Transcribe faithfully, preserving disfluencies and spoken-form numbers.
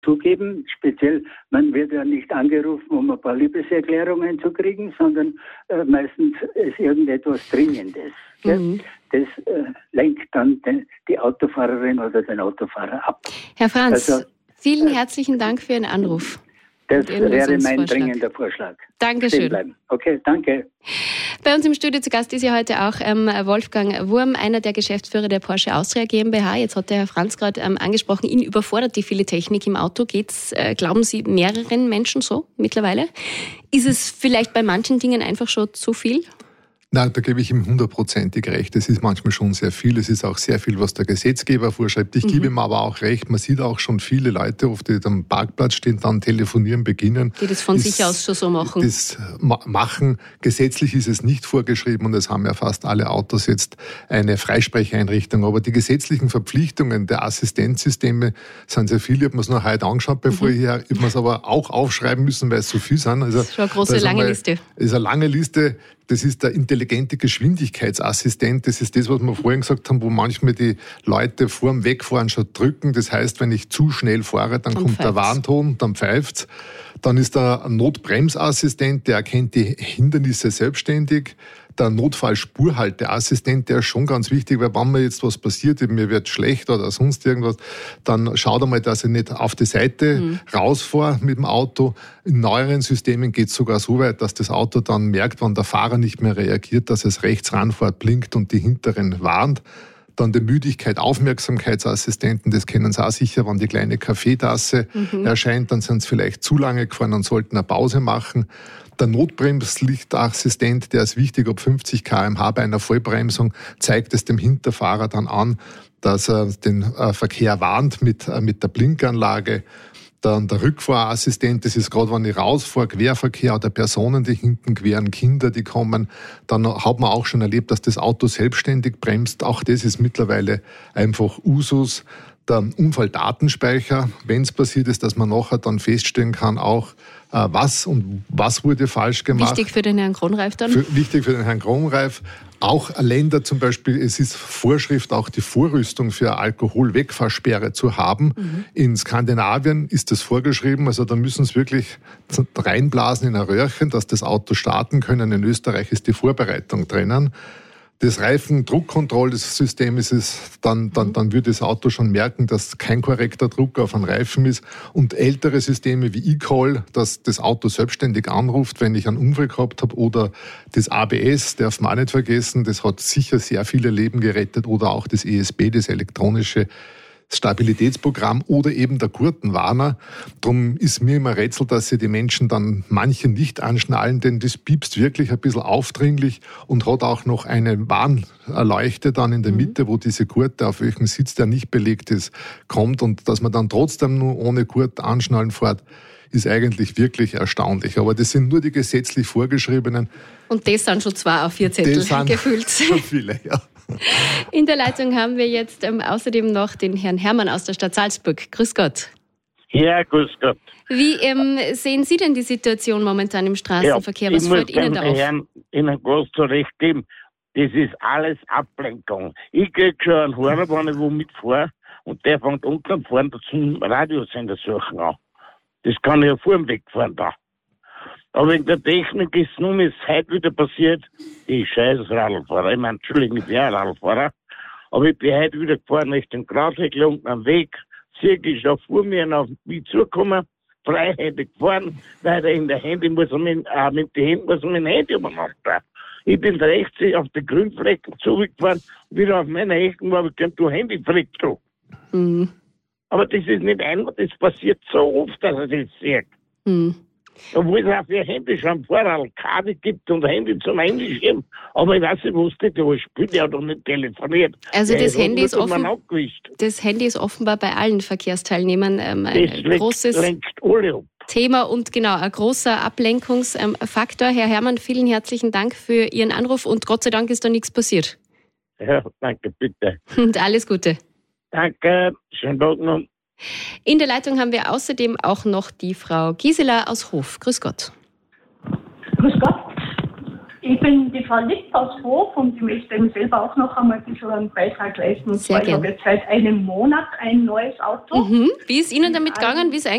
zugeben. Speziell, man wird ja nicht angerufen, um ein paar Liebeserklärungen zu kriegen, sondern äh, meistens ist irgendetwas Dringendes. Mhm. Das äh, lenkt dann den, die Autofahrerin oder den Autofahrer ab. Herr Franz, also, vielen herzlichen Dank für Ihren Anruf. Das wäre mein dringender Vorschlag. Dankeschön. Okay, danke. Bei uns im Studio zu Gast ist ja heute auch ähm, Wolfgang Wurm, einer der Geschäftsführer der Porsche Austria GmbH. Jetzt hat der Herr Franz gerade ähm, angesprochen, ihn überfordert die viele Technik im Auto. Geht's, äh, glauben Sie, mehreren Menschen so mittlerweile? Ist es vielleicht bei manchen Dingen einfach schon zu viel? Nein, da gebe ich ihm hundertprozentig recht. Es ist manchmal schon sehr viel. Es ist auch sehr viel, was der Gesetzgeber vorschreibt. Ich mhm. gebe ihm aber auch recht. Man sieht auch schon viele Leute, oft die am Parkplatz stehen, dann telefonieren beginnen. Die das von das, sich aus schon so machen. Das machen. Gesetzlich ist es nicht vorgeschrieben und es haben ja fast alle Autos jetzt eine Freisprecheinrichtung. Aber die gesetzlichen Verpflichtungen der Assistenzsysteme sind sehr viele. Ich habe mir es noch heute angeschaut, bevor mhm. ich hier, ich habe mir es aber auch aufschreiben müssen, weil es so viel sind. Also, das ist schon eine große, lange Liste. Das ist eine lange Liste. Das ist der intelligente Geschwindigkeitsassistent. Das ist das, was wir vorhin gesagt haben, wo manchmal die Leute vor dem Wegfahren schon drücken. Das heißt, wenn ich zu schnell fahre, dann, dann kommt pfeift's. Der Warnton, dann pfeift's. Dann ist da ein Notbremsassistent, der erkennt die Hindernisse selbstständig. Der Notfallspurhalteassistent, der ist schon ganz wichtig, weil wenn mir jetzt was passiert, mir wird schlecht oder sonst irgendwas, dann schaut einmal, dass ich nicht auf die Seite mhm. rausfahre mit dem Auto. In neueren Systemen geht es sogar so weit, dass das Auto dann merkt, wenn der Fahrer nicht mehr reagiert, dass es rechts ranfährt, blinkt und die Hinteren warnt. Dann der Müdigkeit-Aufmerksamkeitsassistenten, das kennen Sie auch sicher, wenn die kleine Kaffeetasse mhm. erscheint, dann sind Sie vielleicht zu lange gefahren und sollten eine Pause machen. Der Notbremslichtassistent, der ist wichtig, ab fünfzig Kilometer pro Stunde bei einer Vollbremsung, zeigt es dem Hinterfahrer dann an, dass er den Verkehr warnt mit, mit der Blinkanlage. Dann der Rückfahrassistent, das ist gerade, wenn ich rausfahre, Querverkehr oder Personen, die hinten queren, Kinder, die kommen. Dann hat man auch schon erlebt, dass das Auto selbstständig bremst. Auch das ist mittlerweile einfach Usus. Der Unfalldatenspeicher, wenn es passiert ist, dass man nachher dann feststellen kann, auch äh, was und was wurde falsch gemacht. Wichtig für den Herrn Kronreif dann? Für, wichtig für den Herrn Kronreif. Auch Länder zum Beispiel, es ist Vorschrift, auch die Vorrüstung für Alkoholwegfahrsperre zu haben. Mhm. In Skandinavien ist das vorgeschrieben, also da müssen sie wirklich reinblasen in ein Röhrchen, dass das Auto starten können. In Österreich ist die Vorbereitung drinnen. Das Reifendruckkontrollsystem ist es, dann, dann, dann wird das Auto schon merken, dass kein korrekter Druck auf einem Reifen ist. Und ältere Systeme wie eCall, dass das Auto selbstständig anruft, wenn ich einen Unfall gehabt habe, oder das A B S, darf man auch nicht vergessen, das hat sicher sehr viele Leben gerettet, oder auch das E S P, das elektronische Stabilitätsprogramm, oder eben der Gurtenwarner. Darum ist mir immer Rätsel, dass sie die Menschen dann manche nicht anschnallen, denn das piepst wirklich ein bisschen aufdringlich und hat auch noch eine Warnleuchte dann in der Mitte, wo diese Gurte, auf welchem Sitz der nicht belegt ist, kommt, und dass man dann trotzdem nur ohne Gurt anschnallen fährt, ist eigentlich wirklich erstaunlich. Aber das sind nur die gesetzlich vorgeschriebenen. Und das sind schon zwei A vier Zettel das sind gefüllt. Schon viele, ja. In der Leitung haben wir jetzt ähm, außerdem noch den Herrn Hermann aus der Stadt Salzburg. Grüß Gott. Ja, grüß Gott. Wie ähm, sehen Sie denn die Situation momentan im Straßenverkehr? Ja, Was fällt Ihnen da auf? Herrn Ihnen groß zurecht geben. Das ist alles Ablenkung. Ich kriege schon einen Hörer, wenn ich wo mitfahre, und der fängt unten am Fahren zum Radiosender suchen an. Das kann ich ja vor dem Wegfahren da. Aber in der Technik ist nun ist heute wieder passiert, ich scheiß Radlfahrer. Ich meine, Entschuldigung, ich bin ja Radlfahrer. Aber ich bin heute wieder gefahren Richtung Grasheckel unten am Weg. Sehe ich da vor mir auf mich zukommen, freihändig gefahren, weil er in der Handy muss man mit, äh, mit den Händen muss man mit dem Handy umeinander. Ich bin rechts auf die Grünflecken zurückgefahren, wieder auf meiner Hechten war, ich könnte du Handy flick du. Mhm. Aber das ist nicht einmal, das passiert so oft, dass er das sieht. Mhm. Obwohl es auch für Handy schon vorher Karte gibt und Handy zum Handyschirm. Aber ich weiß nicht, was das da spielt. Der hat doch nicht telefoniert. Also das Handy, ist offen, abgewischt. das Handy ist offenbar bei allen Verkehrsteilnehmern ähm, ein das großes lenkt alle ab. Thema und genau ein großer Ablenkungsfaktor. Herr Hermann, vielen herzlichen Dank für Ihren Anruf und Gott sei Dank ist da nichts passiert. Ja, danke, bitte. Und alles Gute. Danke, schönen Tag noch. In der Leitung haben wir außerdem auch noch die Frau Gisela aus Hof. Grüß Gott. Grüß Gott. Ich bin die Frau Lipp aus Hof und ich möchte eben selber auch noch einmal ein bisschen einen Beitrag leisten. Und Sehr zwar, ich gern. habe jetzt seit einem Monat ein neues Auto. Mhm. Wie ist Ihnen damit gegangen? Wie ist es